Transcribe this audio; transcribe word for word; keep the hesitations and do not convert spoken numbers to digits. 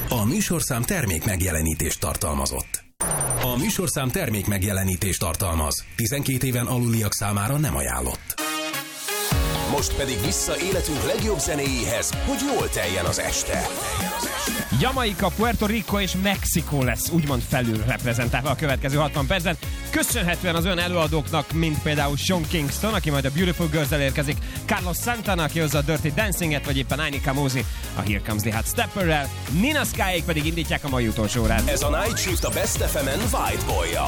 A műsorszám termék megjelenítést tartalmazott. A műsorszám termék megjelenítést tartalmaz. tizenkét éven aluliak számára nem ajánlott. Most pedig vissza életünk legjobb zenéjéhez, hogy jól teljen az este. Jamaica, Puerto Rico és Mexikó lesz úgymond felül reprezentálva a következő hatvan percben. Köszönhetően az olyan előadóknak, mint például Sean Kingston, aki majd a Beautiful Girls-el érkezik, Carlos Santana, aki hozza a Dirty Dancing-et, vagy éppen Aini Kamosi a Here Comes the Hot Stepper-rel, Nina Sky-ék pedig indítják a mai utolsó órát. Ez a Night Shift a Best ef emen White Boy-jal.